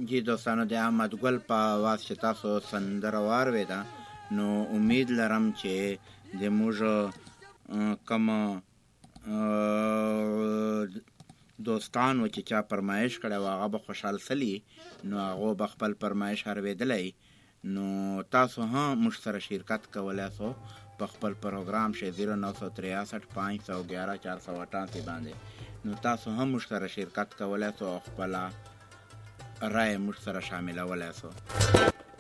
جی دوستانو د احمد ګل په आवाज چې تاسو سندره واورېده نو امید لرم چې د موږ کوم دوستانو چې چا فرمایش کړی و هغه به خوشحال سلی نو هغه به خپل فرمایش اورېدلی نو تاسو هم موږ سره شرکت کولی سو په خپل پروګرام شي 0963 511 488 باندې نو تاسو هم موږ سره شرکت کولی سو او خپله رای موږ سره شاملولی سو